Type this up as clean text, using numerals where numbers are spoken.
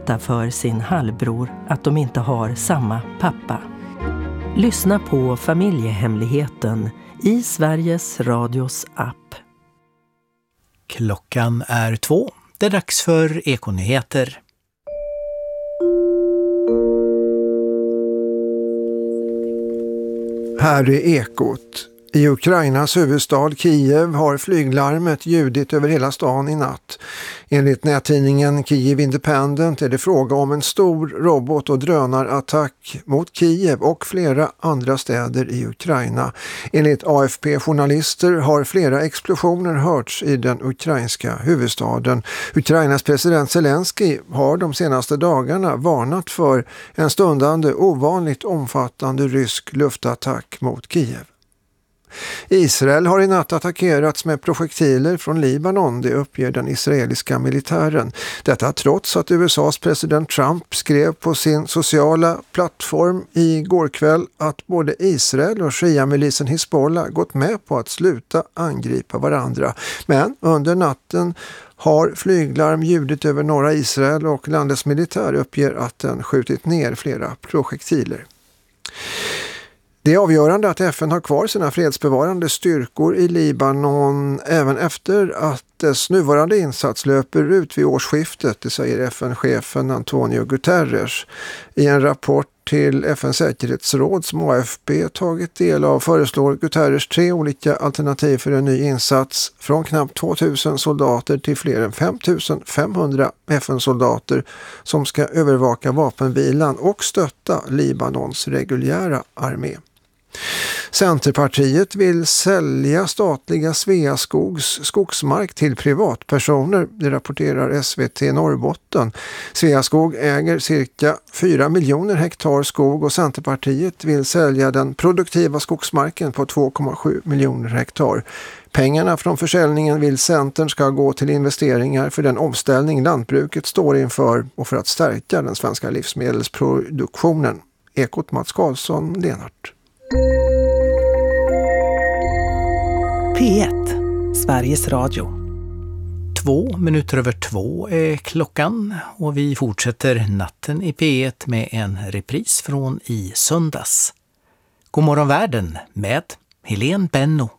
berätta för sin halvbror att de inte har samma pappa. Lyssna på Familjehemligheten i Sveriges Radios app. Klockan är 2. Det är dags för Ekonyheter. Här är Ekot. I Ukrainas huvudstad Kiev har flyglarmet ljudit över hela stan i natt. Enligt nättidningen Kiev Independent är det fråga om en stor robot- och drönarattack mot Kiev och flera andra städer i Ukraina. Enligt AFP-journalister har flera explosioner hörts i den ukrainska huvudstaden. Ukrainas president Zelensky har de senaste dagarna varnat för en stundande ovanligt omfattande rysk luftattack mot Kiev. Israel har i natt attackerats med projektiler från Libanon, det uppger den israeliska militären. Detta trots att USAs president Trump skrev på sin sociala plattform i går kväll att både Israel och Shia-milisen Hezbollah gått med på att sluta angripa varandra. Men under natten har flyglarm ljudit över norra Israel och landets militär uppger att den skjutit ner flera projektiler. Det är avgörande att FN har kvar sina fredsbevarande styrkor i Libanon även efter att dess nuvarande insats löper ut vid årsskiftet, det säger FN-chefen Antonio Guterres. I en rapport till FN:s säkerhetsråd som AFP tagit del av föreslår Guterres 3 olika alternativ för en ny insats, från knappt 2000 soldater till fler än 5500 FN-soldater som ska övervaka vapenvilan och stötta Libanons reguljära armé. Centerpartiet vill sälja statliga Sveaskogs skogsmark till privatpersoner, det rapporterar SVT Norrbotten. Sveaskog äger cirka 4 miljoner hektar skog och Centerpartiet vill sälja den produktiva skogsmarken på 2,7 miljoner hektar. Pengarna från försäljningen vill Centern ska gå till investeringar för den omställning lantbruket står inför och för att stärka den svenska livsmedelsproduktionen. Ekot Mats Karlsson, Lenart. P1, Sveriges Radio. 2:02 är klockan och vi fortsätter natten i P1 med en repris från i söndags. God morgon världen med Helene Benno.